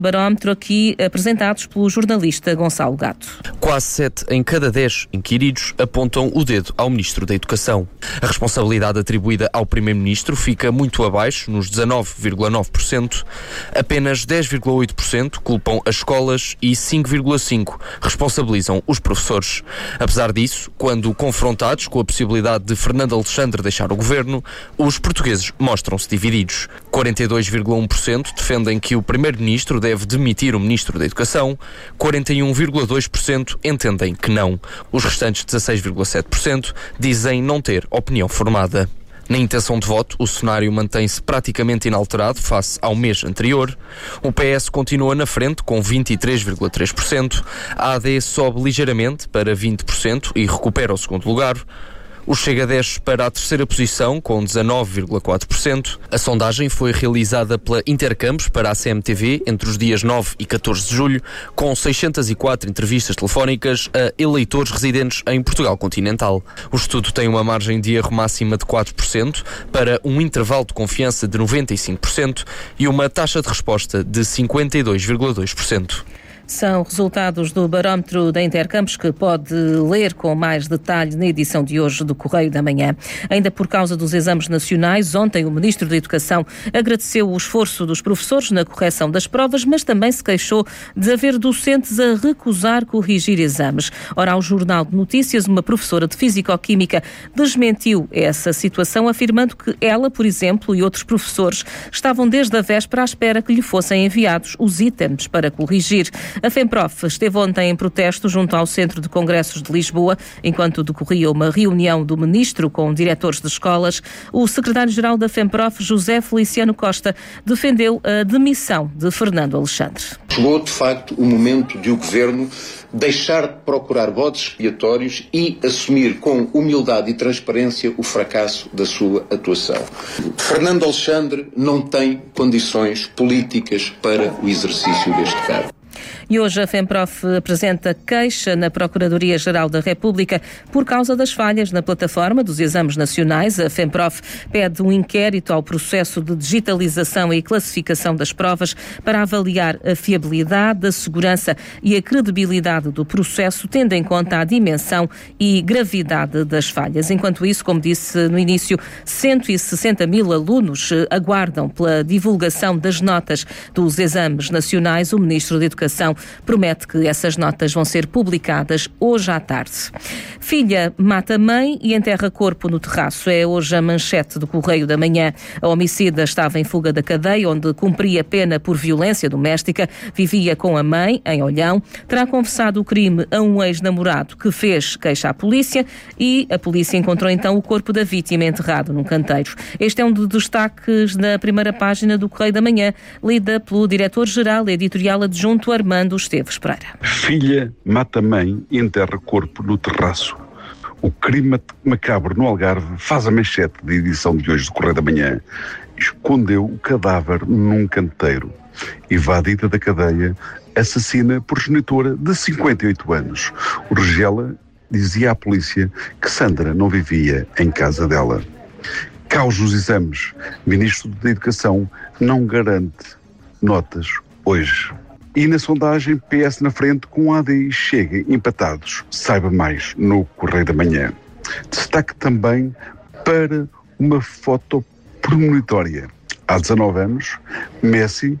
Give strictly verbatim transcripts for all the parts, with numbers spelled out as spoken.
Barómetro aqui apresentados pelo jornalista Gonçalo Gato. Quase sete em cada dez inquiridos apontam o dedo ao Ministro da Educação. A responsabilidade atribuída ao Primeiro-Ministro fica muito abaixo, nos dezanove vírgula nove por cento. Apenas dez vírgula oito por cento culpam as escolas e cinco vírgula cinco por cento responsabilizam os professores. Apesar disso, quando confrontados com a possibilidade de Fernando Alexandre deixar o governo, os portugueses mostram-se divididos. quarenta e dois vírgula um por cento defendem que o Primeiro-Ministro deve deve demitir o Ministro da Educação, quarenta e um vírgula dois por cento entendem que não. Os restantes dezasseis vírgula sete por cento dizem não ter opinião formada. Na intenção de voto, o cenário mantém-se praticamente inalterado face ao mês anterior. O P S continua na frente com vinte e três vírgula três por cento, a AD sobe ligeiramente para vinte por cento e recupera o segundo lugar. O Chega desce para a terceira posição, com dezanove vírgula quatro por cento. A sondagem foi realizada pela Intercampos para a C M T V entre os dias nove e catorze de julho, com seiscentas e quatro entrevistas telefónicas a eleitores residentes em Portugal continental. O estudo tem uma margem de erro máxima de quatro por cento para um intervalo de confiança de noventa e cinco por cento e uma taxa de resposta de cinquenta e dois vírgula dois por cento. São resultados do barómetro da Intercampos que pode ler com mais detalhe na edição de hoje do Correio da Manhã. Ainda por causa dos exames nacionais, ontem o Ministro da Educação agradeceu o esforço dos professores na correção das provas, mas também se queixou de haver docentes a recusar corrigir exames. Ora, ao Jornal de Notícias, uma professora de Físico-Química desmentiu essa situação, afirmando que ela, por exemplo, e outros professores estavam desde a véspera à espera que lhe fossem enviados os itens para corrigir. A FEMPROF esteve ontem em protesto junto ao Centro de Congressos de Lisboa, enquanto decorria uma reunião do Ministro com diretores de escolas. O secretário-geral da FEMPROF, José Feliciano Costa, defendeu a demissão de Fernando Alexandre. Chegou, de facto, o momento de o Governo deixar de procurar bodes expiatórios e assumir com humildade e transparência o fracasso da sua atuação. Fernando Alexandre não tem condições políticas para o exercício deste cargo. E hoje a FEMPROF apresenta queixa na Procuradoria-Geral da República por causa das falhas na plataforma dos exames nacionais. A FEMPROF pede um inquérito ao processo de digitalização e classificação das provas para avaliar a fiabilidade, a segurança e a credibilidade do processo, tendo em conta a dimensão e gravidade das falhas. Enquanto isso, como disse no início, cento e sessenta mil alunos aguardam pela divulgação das notas dos exames nacionais. O Ministro da Educação promete que essas notas vão ser publicadas hoje à tarde. Filha mata mãe e enterra corpo no terraço. É hoje a manchete do Correio da Manhã. A homicida estava em fuga da cadeia, onde cumpria pena por violência doméstica. Vivia com a mãe, em Olhão. Terá confessado o crime a um ex-namorado que fez queixa à polícia e a polícia encontrou então o corpo da vítima enterrado num canteiro. Este é um dos destaques na primeira página do Correio da Manhã, lida pelo diretor-geral editorial adjunto Armando Esteves Pereira. Filha mata mãe e enterra corpo no terraço. O crime macabro no Algarve faz a manchete da edição de hoje do Correio da Manhã. Escondeu o cadáver num canteiro. Evadida da cadeia, assassina progenitora de cinquenta e oito anos. O Regela dizia à polícia que Sandra não vivia em casa dela. Caos nos exames. Ministro da Educação não garante notas hoje. E na sondagem, P S na frente com A D e Chega empatados. Saiba mais no Correio da Manhã. Destaque também para uma foto premonitória. Há dezanove anos, Messi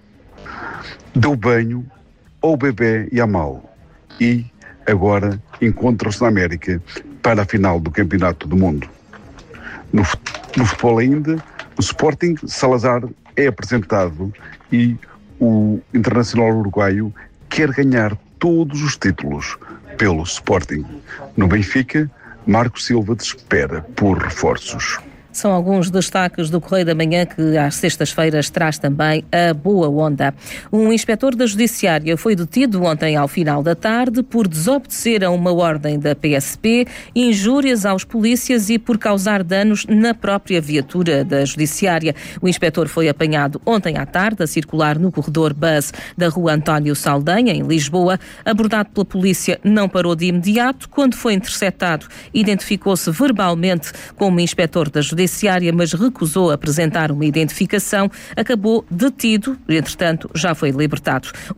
deu banho ao bebê Yamal e agora encontram-se na América para a final do Campeonato do Mundo. No, no futebol ainda, o Sporting Salazar é apresentado e o Internacional Uruguaio quer ganhar todos os títulos pelo Sporting. No Benfica, Marco Silva espera por reforços. São alguns destaques do Correio da Manhã que às sextas-feiras traz também a boa onda. Um inspetor da Judiciária foi detido ontem ao final da tarde por desobedecer a uma ordem da P S P, injúrias aos polícias e por causar danos na própria viatura da Judiciária. O inspetor foi apanhado ontem à tarde a circular no corredor bus da Rua António Saldanha, em Lisboa. Abordado pela polícia, não parou de imediato. Quando foi interceptado, identificou-se verbalmente como inspetor da Judiciária, mas recusou apresentar uma identificação. Acabou detido, entretanto, já foi libertado.